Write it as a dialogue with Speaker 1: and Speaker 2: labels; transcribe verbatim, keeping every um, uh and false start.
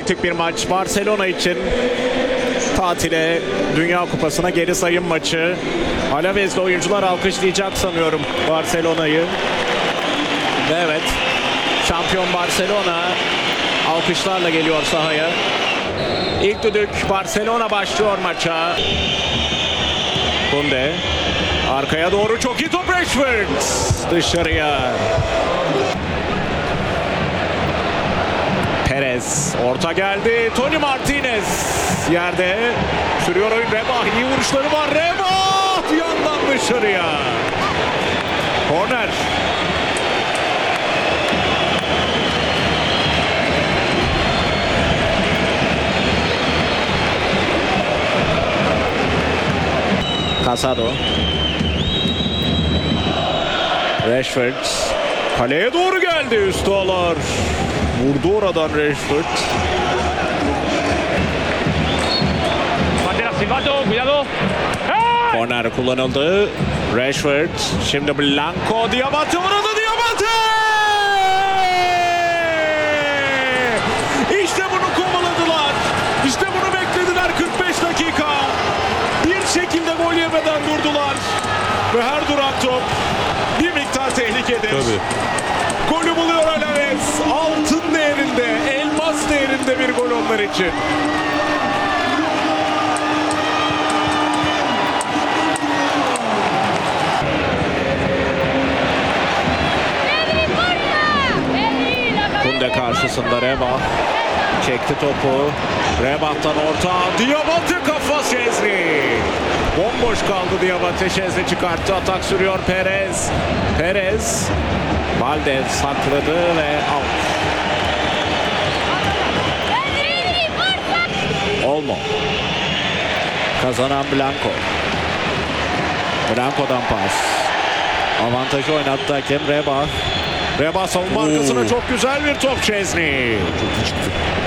Speaker 1: kritik bir maç Barcelona için. Tatile, Dünya Kupası'na geri sayım maçı. Alaves'li oyuncular alkışlayacak sanıyorum Barcelona'yı. Ve evet, şampiyon Barcelona alkışlarla geliyor sahaya. İlk düdük, Barcelona başlıyor maça. Kunde arkaya doğru, çok iyi top, Rashford dışarıya. Perez orta geldi, Toni Martinez yerde sürüyor oyun. Rebah, iyi vuruşları var, Rebah yandan dışarıya. Korner. Casado. Rashford kaleye doğru geldi, üstü alır. Vurdu oradan Rashford.
Speaker 2: Silvato, cuidado.
Speaker 1: Korner kullanıldı. Rashford şimdi Blanco, Diabate vurdu, Diabate! İşte bunu kovaladılar. İşte bunu beklediler kırk beş dakika. Bir şekilde gol yemeden durdular. Ve her duran top bir miktar tehlikedir.
Speaker 3: Tabii.
Speaker 1: Golü buluyor Alaves. Altın değerinde, elmas değerinde bir gol onlar için. Kunde karşısında Rebah çekti topu. Rebah'tan orta, Diabate kafa, Şezri. Bomboş kaldı Diabate, Şezri çıkarttı, atak sürüyor Perez. Perez Valdez sakladı ve out. Olmo. Kazanan Blanco. Blanco'dan pas. Avantajı oynattı hakem Rebah. Rebah savunma arkasına, çok güzel bir top Şezri.
Speaker 3: Çok iyi çıktı.